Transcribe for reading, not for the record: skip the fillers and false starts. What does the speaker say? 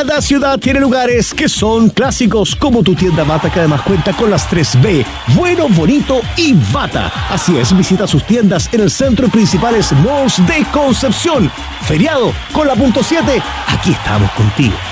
Cada ciudad tiene lugares que son clásicos, como tu tienda Bata, que además cuenta con las 3B, bueno, bonito y Bata. Así es, visita sus tiendas en el centro y principales malls de Concepción. Feriado con la .7, aquí estamos contigo.